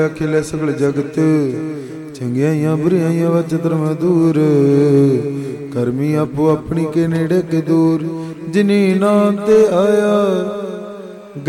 ਖਿਲੇ ਸਗਲ ਜਗਤ, ਚੰਗਿਆਈਆਂ ਬੁਰਿਆਈਆਂ ਵਚ ਧਰਮ ਦੂਰ। ਕਰਮੀ ਆਪੋ ਆਪਣੀ ਕੇ ਨੇੜੇ ਕੇ ਦੂਰ, ਜਿਨੀ ਨਾਮ ਤੇ ਆਇਆ